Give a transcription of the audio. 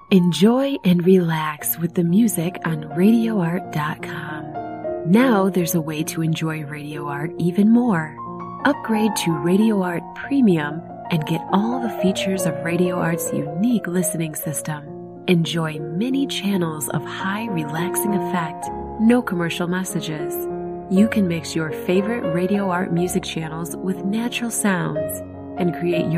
Enjoy and relax with the music on RadioArt.com. Now there's a way to enjoy Radio Art even more. Upgrade to Radio Art Premium and get all the features of Radio Art's unique listening system. Enjoy many channels of high relaxing effect, no commercial messages. You can mix your favorite Radio Art music channels with natural sounds and create your